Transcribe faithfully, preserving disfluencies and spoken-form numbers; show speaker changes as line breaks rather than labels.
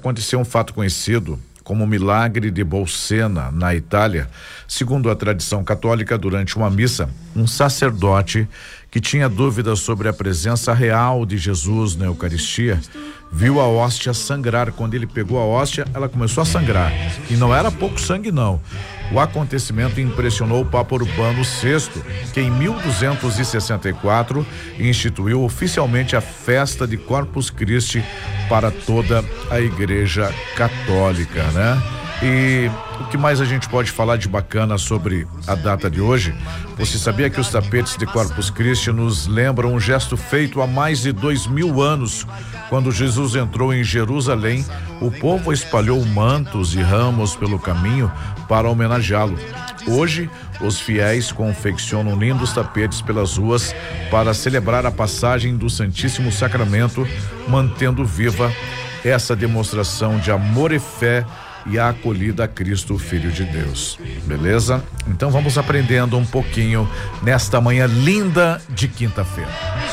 aconteceu um fato conhecido como o milagre de Bolsena, na Itália. Segundo a tradição católica, durante uma missa, um sacerdote que tinha dúvidas sobre a presença real de Jesus na Eucaristia, viu a hóstia sangrar. Quando ele pegou a hóstia, ela começou a sangrar. E não era pouco sangue, não. O acontecimento impressionou o Papa Urbano sexto, que em mil duzentos e sessenta e quatro instituiu oficialmente a festa de Corpus Christi para toda a Igreja Católica, né? E o que mais a gente pode falar de bacana sobre a data de hoje? Você sabia que os tapetes de Corpus Christi nos lembram um gesto feito há mais de dois mil anos? Quando Jesus entrou em Jerusalém, o povo espalhou mantos e ramos pelo caminho para homenageá-lo. Hoje, os fiéis confeccionam lindos tapetes pelas ruas para celebrar a passagem do Santíssimo Sacramento, mantendo viva essa demonstração de amor e fé e a acolhida a Cristo, Filho de Deus. Beleza? Então vamos aprendendo um pouquinho nesta manhã linda de quinta-feira.